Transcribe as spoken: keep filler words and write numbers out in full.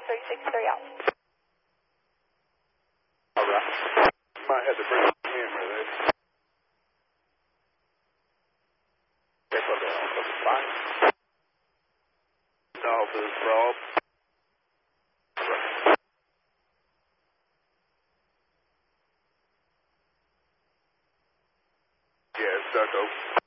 three six three out. All right. Might have to bring the camera there. Check on the office. Fine. Office, Rob. Yeah, it's Ducko.